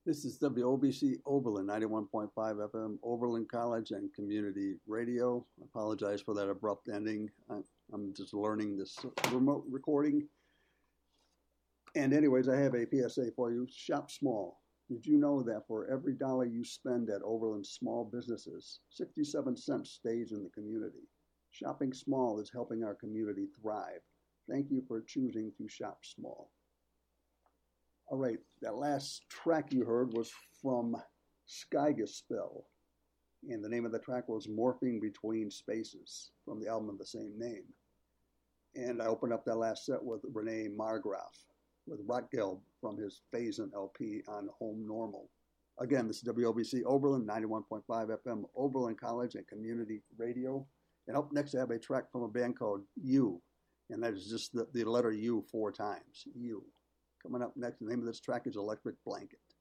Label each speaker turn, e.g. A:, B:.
A: This is WOBC Oberlin, 91.5 FM, Oberlin College and Community Radio. I apologize for that abrupt ending. I'm just learning this remote recording. And anyways, I have a PSA for you. Shop small. Did you know that for every dollar you spend at Oberlin's small businesses, 67 cents stays in the community? Shopping small is helping our community thrive. Thank you for choosing to shop small. All right, that last track you heard was from Skygaspell, and the name of the track was Morphing Between Spaces from the album of the same name. And I opened up that last set with Renee Margraf with Rotgelb from his Phazon LP on Home Normal. Again, this is WOBC Oberlin, 91.5 FM, Oberlin College and Community Radio. And up next I have a track from a band called U, and that is just the letter U 4 times, U. Coming up next, the name of this track is Electric Blanket.